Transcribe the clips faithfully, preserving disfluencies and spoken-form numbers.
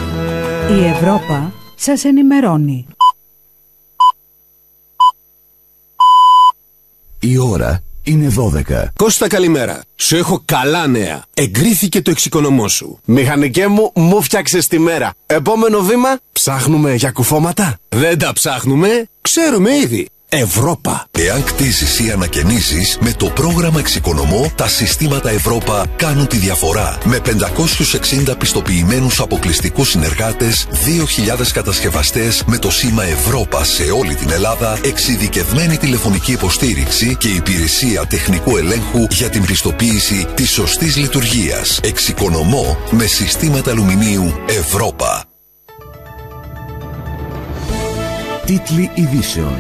Η Ευρώπα σας ενημερώνει. Η ώρα είναι δώδεκα. Κώστα, καλημέρα. Σου έχω καλά νέα. Εγκρίθηκε το εξοικονομώ σου. Μηχανικέ μου, μου φτιάξες τη μέρα. Επόμενο βήμα, ψάχνουμε για κουφώματα. Δεν τα ψάχνουμε, ξέρουμε ήδη. Ευρώπα. Εάν κτίσεις ή ανακαινήσεις, με το πρόγραμμα Εξοικονομώ, τα συστήματα Ευρώπα κάνουν τη διαφορά. Με πεντακόσιους εξήντα πιστοποιημένους αποκλειστικούς συνεργάτες, δύο χιλιάδες κατασκευαστές με το σήμα Ευρώπα σε όλη την Ελλάδα, εξειδικευμένη τηλεφωνική υποστήριξη και υπηρεσία τεχνικού ελέγχου για την πιστοποίηση της σωστής λειτουργίας. Εξοικονομώ με συστήματα αλουμινίου Ευρώπα. Τίτλοι ειδήσεων.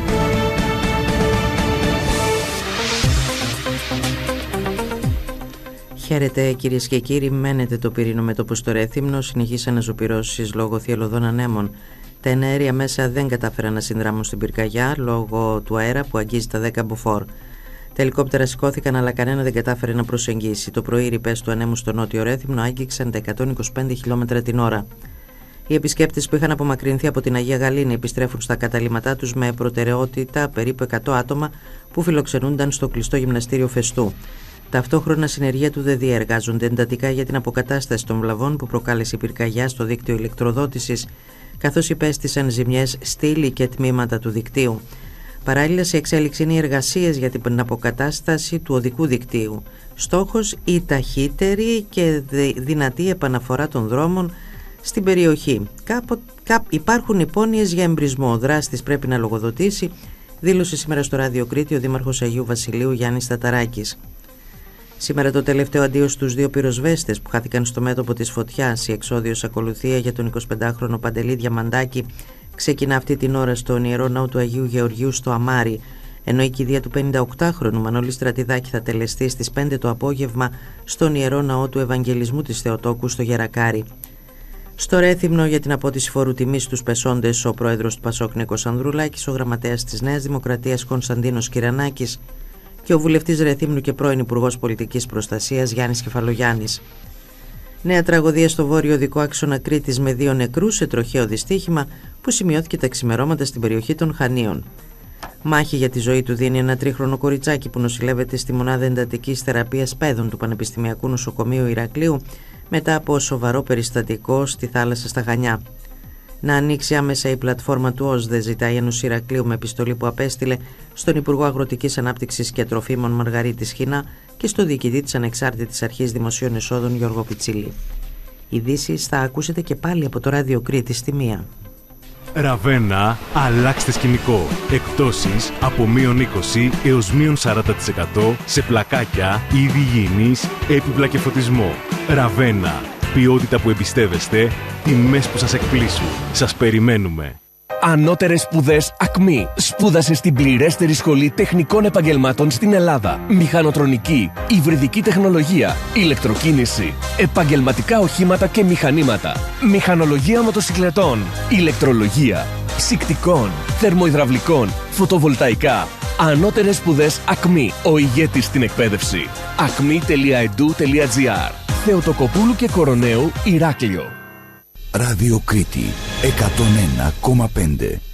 Χαίρετε κυρίες και κύριοι, μένετε το πυρήνο μέτωπο στο Ρέθυμνο, συνεχείς αναζωπυρώσεις λόγω θυελλωδών ανέμων. Τα εναέρια μέσα δεν κατάφεραν να συνδράμουν στην πυρκαγιά λόγω του αέρα που αγγίζει τα δέκα μποφόρ. Τα ελικόπτερα σηκώθηκαν, αλλά κανένα δεν κατάφερε να προσεγγίσει. Το πρωί οι ρηπές του ανέμου στο νότιο Ρέθυμνο άγγιξαν τα εκατόν είκοσι πέντε χιλιόμετρα την ώρα. Οι επισκέπτες που είχαν απομακρυνθεί από την Αγία Γαλήνη επιστρέφουν στα καταλύματά τους με προτεραιότητα περίπου εκατό άτομα που φιλοξενούνταν στο κλειστό γυμναστήριο Φεστού. Ταυτόχρονα συνεργεία του ΔΕΔΙ εργάζονται εντατικά για την αποκατάσταση των βλαβών που προκάλεσε η πυρκαγιά στο δίκτυο ηλεκτροδότησης, καθώς υπέστησαν ζημιές στήλη και τμήματα του δικτύου. Παράλληλα, σε εξέλιξη είναι οι εργασίες για την αποκατάσταση του οδικού δικτύου. Στόχος η ταχύτερη και δυνατή επαναφορά των δρόμων στην περιοχή. Κάπο, κά, υπάρχουν υπόνοιες για εμπρισμό. Ο δράστης πρέπει να λογοδοτήσει, δήλωσε σήμερα στο Ράδιο Κρήτη ο Δήμαρχος Αγίου Βασιλείου Γιάννης Ταταράκης. Σήμερα το τελευταίο αντίο στους δύο πυροσβέστες που χάθηκαν στο μέτωπο της φωτιάς. Η εξώδιος ακολουθία για τον εικοσιπεντάχρονο Παντελή Διαμαντάκη ξεκινά αυτή την ώρα στον Ιερό Ναό του Αγίου Γεωργίου στο Αμάρι, ενώ η κηδεία του πενηνταοκτάχρονου Μανώλη Στρατιδάκη θα τελεστεί στις πέντε το απόγευμα στον Ιερό Ναό του Ευαγγελισμού της Θεοτόκου στο Γερακάρι. Στο Ρέθυμνο για την απότιση φόρου τιμής στους πεσόντες, ο πρόεδρος του Πασόκ Νίκος Ανδρουλάκης, ο γραμματέας της Νέας Δημοκρατίας Κωνσταντίνος Κυρανάκης και ο βουλευτής Ρεθύμνου και πρώην Υπουργός Πολιτικής Προστασίας Γιάννης Κεφαλογιάννης. Νέα τραγωδία στο βόρειο οδικό άξονα Κρήτης με δύο νεκρούς σε τροχαίο δυστύχημα που σημειώθηκε τα ξημερώματα στην περιοχή των Χανίων. Μάχη για τη ζωή του δίνει ένα τρίχρονο κοριτσάκι που νοσηλεύεται στη μονάδα εντατικής θεραπείας παιδών του Πανεπιστημιακού Νοσοκομείου Ηρακλείου μετά από σοβαρό περιστατικό στη θάλασσα στα Χανιά. Να ανοίξει άμεσα η πλατφόρμα του ΟΣΔΕ, ζητάει Ένωση Ηρακλείου με επιστολή που απέστειλε στον Υπουργό Αγροτικής Ανάπτυξης και Τροφίμων Μαργαρίτη Σχοινά και στο διοικητή της Ανεξάρτητης Αρχής Δημοσίων Εσόδων Γιώργο Πιτσίλη. Ειδήσεις θα ακούσετε και πάλι από το Ράδιο Κρήτη στη μία. Ραβένα, αλλάξτε σκηνικό. Εκπτώσεις από μείον είκοσι έως μείον σαράντα τοις εκατό σε πλακάκια, είδη υγιεινής, έπιπλα και φωτισμό. Ραβένα. Ποιότητα που εμπιστεύεστε, τιμές που σας εκπλήσουν. Σας περιμένουμε. Ανώτερες σπουδές ΑΚΜΗ. Σπούδασε στην πληρέστερη σχολή τεχνικών επαγγελμάτων στην Ελλάδα. Μηχανοτρονική, υβριδική τεχνολογία, ηλεκτροκίνηση, επαγγελματικά οχήματα και μηχανήματα, μηχανολογία μοτοσυκλετών, ηλεκτρολογία, ψυκτικών, θερμοϊδραυλικών, φωτοβολταϊκά. Ανώτερες σπουδές ΑΚΜΗ. Ο ηγέτης στην εκπαίδευση. ακμη τελεία e d u τελεία g r. Θεοτοκοπούλου και Κοροναίου, Ηράκλειο. Ράδιο Κρήτη εκατόν ένα κόμμα πέντε.